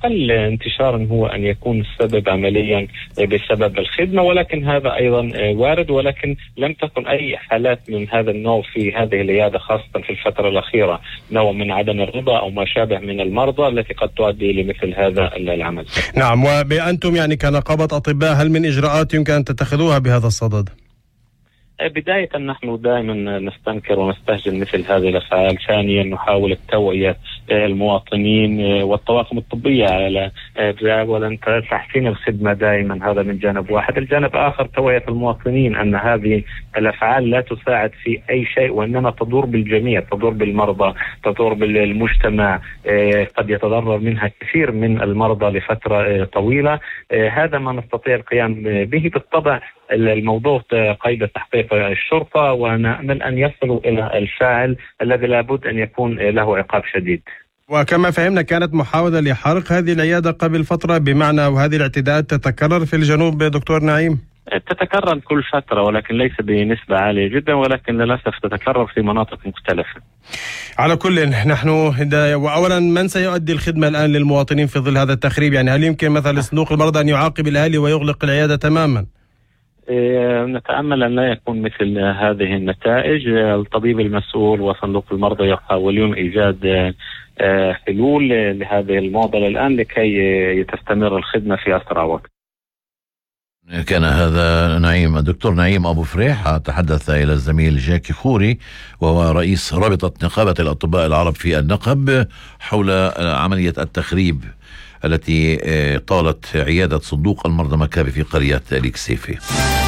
الأقل انتشارا هو أن يكون السبب عمليا بسبب الخدمة، ولكن هذا أيضا وارد، ولكن لم تكن أي حالات من هذا النوع في هذه العيادة خاصة في الفترة الأخيرة، نوع من عدم الرضا أو ما شابه من المرضى التي قد تؤدي لمثل هذا العمل. نعم، وبأنتم يعني كنقابة أطباء هل من إجراءات يمكن أن تتخذوها بهذا الصدد؟ بداية نحن دائما نستنكر ونستهجن مثل هذه الأفعال. ثانيا نحاول التوعية المواطنين والطواقم الطبية على أولا تحسين الخدمة دائما، هذا من جانب واحد. الجانب آخر توعية المواطنين أن هذه الأفعال لا تساعد في أي شيء، وإنما تضر بالجميع، تضر بالمرضى، تضر بالمجتمع، قد يتضرر منها كثير من المرضى لفترة طويلة. هذا ما نستطيع القيام به. بالطبع الموضوع قيد تحقيق الشرطة، ونأمل أن يصلوا إلى الفاعل الذي لابد أن يكون له عقاب شديد. وكما فهمنا كانت محاولة لحرق هذه العيادة قبل فترة، بمعنى وهذه الاعتداءات تتكرر في الجنوب دكتور نعيم؟ تتكرر كل فترة، ولكن ليس بنسبة عالية جدا، ولكن للأسف تتكرر في مناطق مختلفة. على كل نحن وأولا من سيؤدي الخدمة الآن للمواطنين في ظل هذا التخريب؟ يعني هل يمكن مثلا صندوق المرضى أن يعاقب الأهالي ويغلق العيادة تماما؟ نتأمل أن لا يكون مثل هذه النتائج. الطبيب المسؤول وصندوق المرضى يحاولون إيجاد حلول لهذه المعضلة الآن لكي تستمر الخدمة في أسرع وقت. كان هذا الدكتور نعيم أبو فريح تحدث إلى الزميل جاكي خوري، وهو رئيس رابطة نقابة الأطباء العرب في النقب، حول عملية التخريب التي طالت عيادة صندوق المرضى مكابي في قرية الكسيفي.